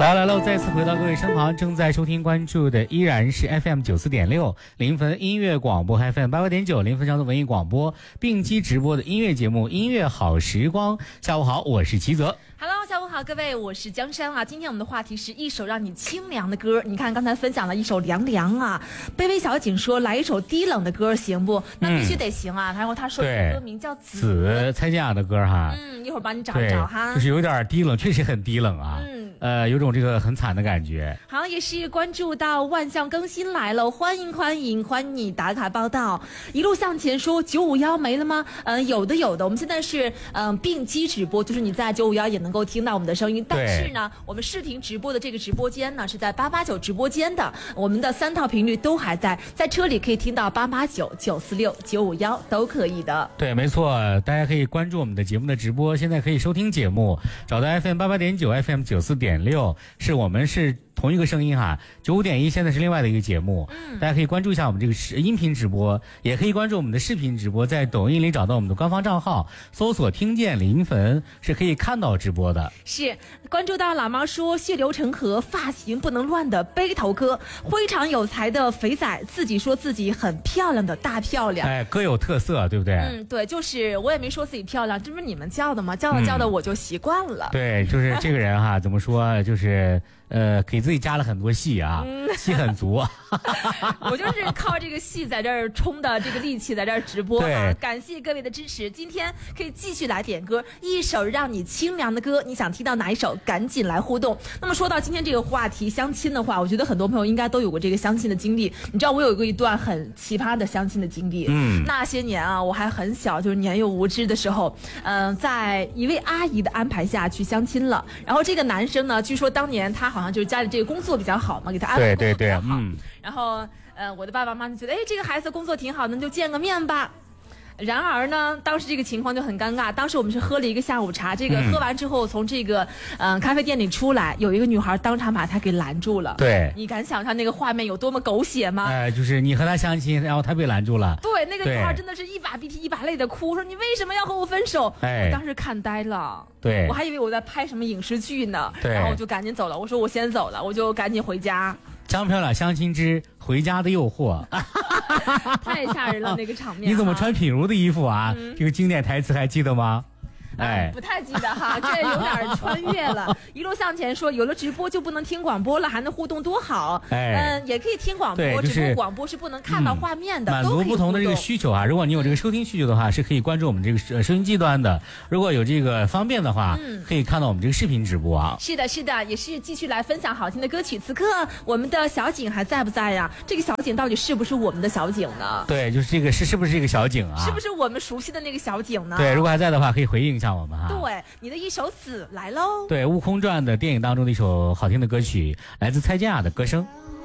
来喽！再次回到各位身旁，正在收听关注的依然是 FM 94.6临汾音乐广播 FM 88.9临汾交通文艺广播并机直播的音乐节目《音乐好时光》。下午好，我是齐泽。 Hello， 下午好，各位，我是江山啊。今天我们的话题是一首让你清凉的歌。你看刚才分享了一首凉凉啊，卑微小景说来一首低冷的歌行不？那必须得行啊。然后他说的歌名叫紫， 蔡健雅的歌哈。 一会儿帮你找一找哈。 就是有点低冷，确实很低冷啊。有种这个很惨的感觉。 好，也是关注到万象更新来了，欢迎你打卡报道。一路向前说951没了吗？有的。我们现在是并机直播，就是你在951也能够听到我们的声音。但是呢，我们视频直播的这个直播间呢是在889直播间的，我们的3套频率都还在车里可以听到889、946、951都可以的。 对，没错，大家可以关注我们的节目的直播，现在可以收听节目，找到 FM 88.9、FM 94.6，是我们是同一个声音哈。95.1现在是另外的一个节目，大家可以关注一下我们这个音频直播，也可以关注我们的视频直播，在抖音里找到我们的官方账号，搜索听见临汾是可以看到直播的。 是关注到老猫说血流成河，发型不能乱的背头哥，非常有才的肥仔，自己说自己很漂亮的大漂亮。 哎，各有特色，对不对？ 对，就是我也没说自己漂亮，这不是你们叫的吗？叫的我就习惯了。 对，就是这个人哈，怎么说，就是给自己加了很多戏啊，戏很足。 我就是靠这个戏在这儿冲的这个力气在这儿直播啊！感谢各位的支持，今天可以继续来点歌，一首让你清凉的歌，你想听到哪一首，赶紧来互动。那么说到今天这个话题，相亲的话，我觉得很多朋友应该都有过这个相亲的经历。你知道我有过一段很奇葩的相亲的经历，那些年啊，我还很小，就是年幼无知的时候，在一位阿姨的安排下去相亲了。然后这个男生呢，据说当年他好像就是家里这个工作比较好嘛，给他安排工作比较好。然后我的爸爸妈妈就觉得，这个孩子工作挺好的，那就见个面吧。然而呢，当时这个情况就很尴尬。当时我们是喝了一个下午茶，这个喝完之后从这个咖啡店里出来，有一个女孩当场把他给拦住了。 对， 你敢想象那个画面有多么狗血吗？ 就是你和他相亲，然后他被拦住了。 对，那个女孩真的是一把鼻涕一把泪的哭，说你为什么要和我分手？我当时看呆了。 对， 我还以为我在拍什么影视剧呢。 对， 然后我就赶紧走了。我说我先走了，我就赶紧回家。 张漂亮相亲之回家的诱惑。 太吓人了那个场面。 你怎么穿品如的衣服啊？这个经典台词还记得吗？ 不太记得哈，这有点穿越了。一路向前说，有了直播就不能听广播了，还能互动多好。也可以听广播，只不过广播是不能看到画面的。 满足不同的这个需求啊。如果你有这个收听需求的话，是可以关注我们这个收音机端的。如果有这个方便的话，可以看到我们这个视频直播啊。 是的，也是继续来分享好听的歌曲。此刻我们的小景还在不在呀？这个小景到底是不是我们的小景呢？ 对，就是这个是不是这个小景啊？ 是不是我们熟悉的那个小景呢？ 对，如果还在的话，可以回应一下我们哈。 对，你的一首《紫》来喽。 对，《悟空传》的电影当中的一首好听的歌曲，来自蔡健雅的歌声。